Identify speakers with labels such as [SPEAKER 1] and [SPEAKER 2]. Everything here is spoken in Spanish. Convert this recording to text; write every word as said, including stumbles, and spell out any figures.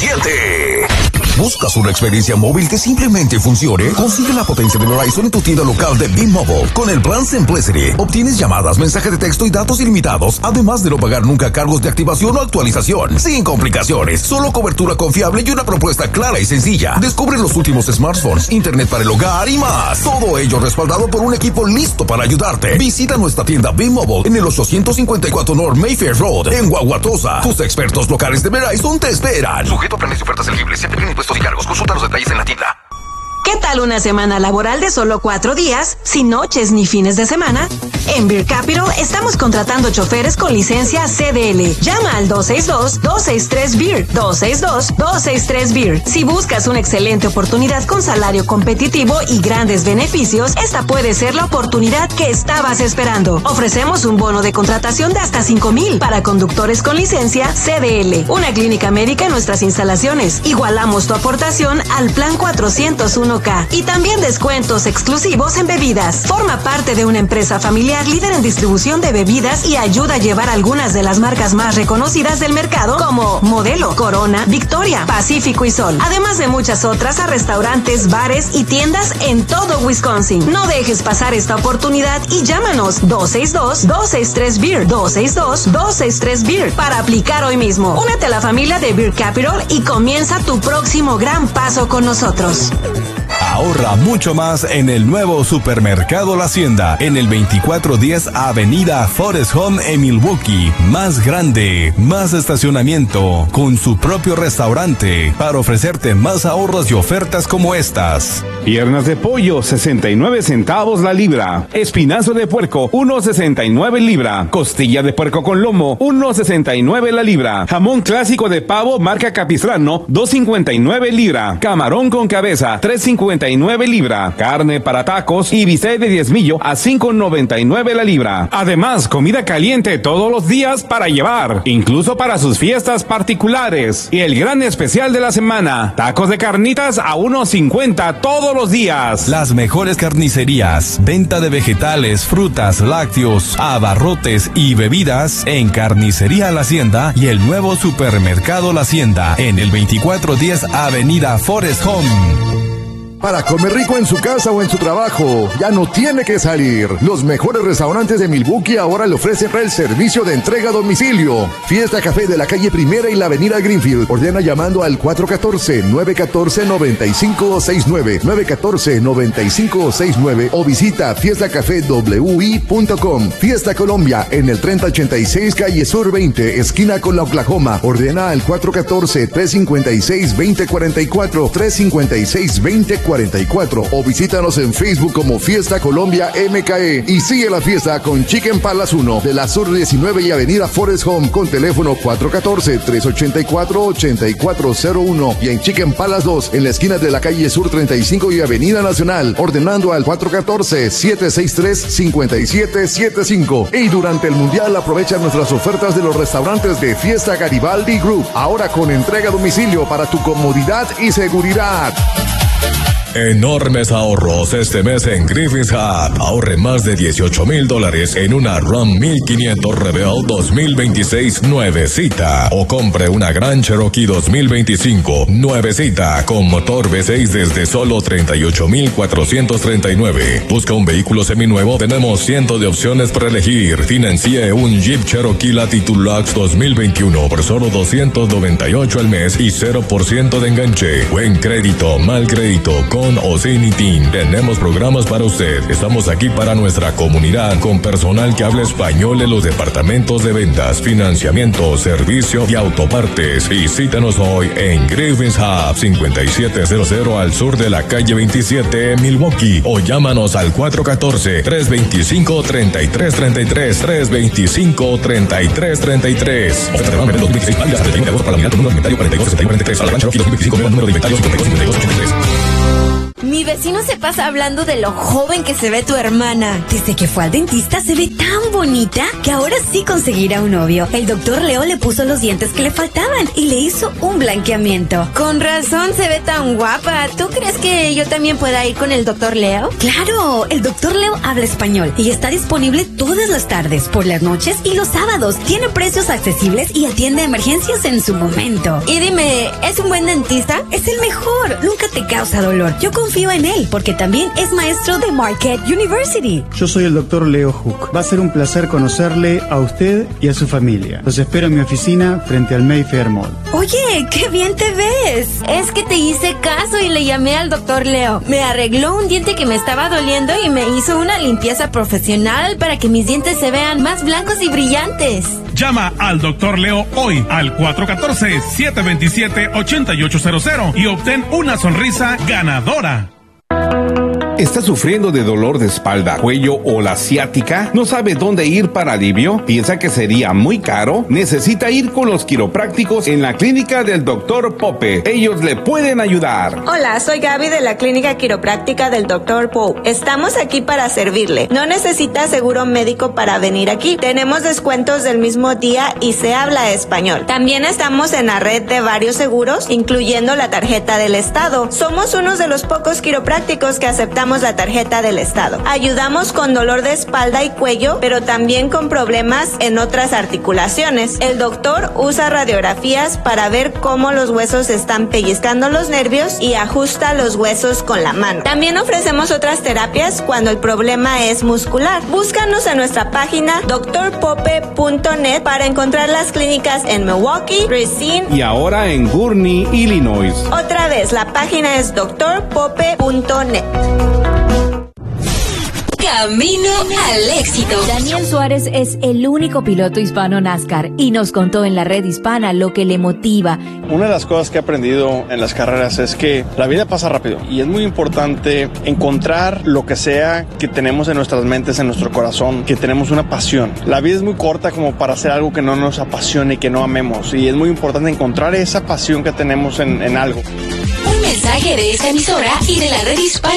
[SPEAKER 1] siete. ¿Buscas una experiencia móvil que simplemente funcione? Consigue la potencia de Verizon en tu tienda local de B-Mobile. Con el plan Simplicity, obtienes llamadas, mensajes de texto y datos ilimitados, además de no pagar nunca cargos de activación o actualización. Sin complicaciones, solo cobertura confiable y una propuesta clara y sencilla. Descubre los últimos smartphones, internet para el hogar y más. Todo ello respaldado por un equipo listo para ayudarte. Visita nuestra tienda B-Mobile en el ochocientos cincuenta y cuatro North Mayfair Road, en Guaguatosa. Tus expertos locales de Verizon te esperan. Sujeto a planes y ofertas elegibles, siempre tienen impuestos y cargos. Consulta los detalles en la tienda.
[SPEAKER 2] ¿Qué tal una semana laboral de solo cuatro días, sin noches ni fines de semana? En Beer Capital estamos contratando choferes con licencia C D L. Llama al dos seis dos, dos seis tres, B E E R, dos seis dos, dos seis tres, B E E R. Si buscas una excelente oportunidad con salario competitivo y grandes beneficios, esta puede ser la oportunidad que estabas esperando. Ofrecemos un bono de contratación de hasta cinco mil para conductores con licencia C D L. Una clínica médica en nuestras instalaciones. Igualamos tu aportación al plan cuatrocientos uno K y también descuentos exclusivos en bebidas. Forma parte de una empresa familiar líder en distribución de bebidas y ayuda a llevar algunas de las marcas más reconocidas del mercado como Modelo, Corona, Victoria, Pacífico y Sol, además de muchas otras a restaurantes, bares y tiendas en todo Wisconsin. No dejes pasar esta oportunidad y llámanos dos seis dos, dos seis tres, B E E R, dos seis dos, dos seis tres, B E E R para aplicar hoy mismo. Únete a la familia de Beer Capital y comienza tu próximo gran paso con nosotros.
[SPEAKER 3] Ahorra mucho más en el nuevo supermercado La Hacienda, en el veinticuatro diez Avenida Forest Home en Milwaukee. Más grande, más estacionamiento, con su propio restaurante, para ofrecerte más ahorros y ofertas como estas.
[SPEAKER 4] Piernas de pollo, sesenta y nueve centavos la libra. Espinazo de puerco, uno sesenta y nueve libra. Costilla de puerco con lomo, uno sesenta y nueve la libra. Jamón clásico de pavo marca Capistrano, dos cincuenta y nueve libra. Camarón con cabeza, tres cincuenta y nueve libra. Carne para tacos y bistec de diezmillo a cinco noventa y nueve la libra. Además, comida caliente todos los días para llevar, incluso para sus fiestas particulares. Y el gran especial de la semana, tacos de carnitas a uno cincuenta todos los días.
[SPEAKER 3] Las mejores carnicerías, venta de vegetales, frutas, lácteos, abarrotes y bebidas en Carnicería La Hacienda y el nuevo supermercado La Hacienda en el veinticuatro diez Avenida Forest Home.
[SPEAKER 5] Para comer rico en su casa o en su trabajo, ya no tiene que salir. Los mejores restaurantes de Milwaukee ahora le ofrecen el servicio de entrega a domicilio. Fiesta Café de la calle Primera y la avenida Greenfield. Ordena llamando al cuatro uno cuatro, nueve uno cuatro, nueve cinco seis nueve, nueve uno cuatro, nueve cinco seis nueve o visita fiesta café w i punto com. Fiesta Colombia en el treinta ochenta y seis calle Sur veinte, esquina con la Oklahoma. Ordena al cuatro uno cuatro, tres cinco seis, dos cero cuatro cuatro, tres cinco seis, dos cero cuatro cuatro o visítanos en Facebook como Fiesta Colombia M K E y sigue la fiesta con Chicken Palace uno de la Sur diecinueve y avenida Forest Home con teléfono cuatro uno cuatro, tres ocho cuatro, ocho cuatro cero uno y en Chicken Palace dos en la esquina de la calle Sur treinta y cinco y avenida Nacional, ordenando al cuatro uno cuatro, siete seis tres, cinco siete siete cinco. Y durante el Mundial aprovecha nuestras ofertas de los restaurantes de Fiesta Garibaldi Group, ahora con entrega a domicilio para tu comodidad y seguridad.
[SPEAKER 6] Enormes ahorros este mes en Griffins Hub. Ahorre más de dieciocho mil dólares en una Ram mil quinientos Rebel dos mil veintiséis nuevecita. O compre una Grand Cherokee dos mil veinticinco nuevecita con motor V seis desde solo treinta y ocho mil cuatrocientos treinta y nueve. Busca un vehículo seminuevo. Tenemos cientos de opciones para elegir. Financie un Jeep Cherokee Latitude Lux dos mil veintiuno por solo doscientos noventa y ocho al mes y cero por ciento de enganche. Buen crédito, mal crédito, con o sin I T I N. Tenemos programas para usted. Estamos aquí para nuestra comunidad con personal que habla español en los departamentos de ventas, financiamiento, servicio y autopartes. Visítanos hoy en Griffins Hub cincuenta y siete cero cero al sur de la calle veintisiete en Milwaukee o llámanos al cuatro uno cuatro, tres dos cinco, tres tres tres tres, tres dos cinco, tres tres tres tres. Oferta de Ram dos mil veintiséis válida hasta el treinta de agosto para la unidad con número de inventario cuarenta y dos sesenta y cuarenta y tres a la Gran Cherokee dos mil veinticinco con número de inventario cincuenta y dos cincuenta y dos ochenta y tres.
[SPEAKER 7] Mi vecino se pasa hablando de lo joven que se ve tu hermana.
[SPEAKER 8] Desde que fue al dentista se ve tan bonita que ahora sí conseguirá un novio. El doctor Leo le puso los dientes que le faltaban y le hizo un blanqueamiento.
[SPEAKER 7] Con razón se ve tan guapa. ¿Tú crees que yo también pueda ir con el doctor Leo?
[SPEAKER 8] ¡Claro! El doctor Leo habla español y está disponible todas las tardes, por las noches y los sábados. Tiene precios accesibles y atiende emergencias en su momento.
[SPEAKER 7] Y dime, ¿es un buen dentista?
[SPEAKER 8] Es el mejor. Nunca te causa dolor. Yo confío en él porque también es maestro de Marquette University.
[SPEAKER 9] Yo soy el doctor Leo Hook. Va a ser un placer conocerle a usted y a su familia. Los espero en mi oficina frente al Mayfair Mall.
[SPEAKER 8] Oye, qué bien te ves.
[SPEAKER 7] Es que te hice caso y le llamé al doctor Leo. Me arregló un diente que me estaba doliendo y me hizo una limpieza profesional para que mis dientes se vean más blancos y brillantes.
[SPEAKER 10] Llama al doctor Leo hoy al cuatro uno cuatro, siete dos siete, ocho ocho cero cero y obtén una sonrisa ganadora.
[SPEAKER 4] ¿Está sufriendo de dolor de espalda, cuello o la ciática? ¿No sabe dónde ir para alivio? ¿Piensa que sería muy caro? Necesita ir con los quiroprácticos en la clínica del doctor Pope. Ellos le pueden ayudar.
[SPEAKER 11] Hola, soy Gaby de la clínica quiropráctica del doctor Pope. Estamos aquí para servirle. No necesita seguro médico para venir aquí. Tenemos descuentos del mismo día y se habla español. También estamos en la red de varios seguros, incluyendo la tarjeta del Estado. Somos unos de los pocos quiroprácticos que aceptamos la tarjeta del Estado. Ayudamos con dolor de espalda y cuello, pero también con problemas en otras articulaciones. El doctor usa radiografías para ver cómo los huesos están pellizcando los nervios y ajusta los huesos con la mano. También ofrecemos otras terapias cuando el problema es muscular. Búscanos en nuestra página doctor pope punto net para encontrar las clínicas en Milwaukee, Racine
[SPEAKER 4] y ahora en Gurnee, Illinois.
[SPEAKER 11] Otra vez, la página es doctor pope punto net.
[SPEAKER 2] Camino al éxito.
[SPEAKER 12] Daniel Suárez es el único piloto hispano NASCAR y nos contó en la red hispana lo que le motiva.
[SPEAKER 13] Una de las cosas que he aprendido en las carreras es que la vida pasa rápido y es muy importante encontrar lo que sea que tenemos en nuestras mentes, en nuestro corazón, que tenemos una pasión. La vida es muy corta como para hacer algo que no nos apasione y que no amemos, y es muy importante encontrar esa pasión que tenemos en, en algo.
[SPEAKER 2] Un mensaje de esta emisora y de la red hispana.